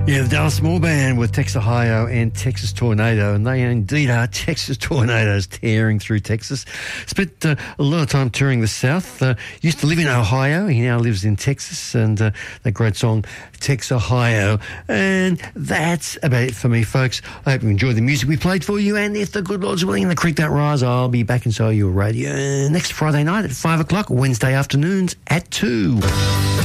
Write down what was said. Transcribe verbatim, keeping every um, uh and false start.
Yeah, the Dallas Small Band with Texas Ohio and Texas Tornado, and they indeed are Texas Tornadoes tearing through Texas. Spent uh, a lot of time touring the South. Uh, used to live in Ohio. He now lives in Texas, and uh, that great song, Texas Ohio. And that's about it for me, folks. I hope you enjoyed the music we played for you, and if the good Lord's willing and the creek don't rise, I'll be back inside your radio next Friday night at five o'clock, Wednesday afternoons at two.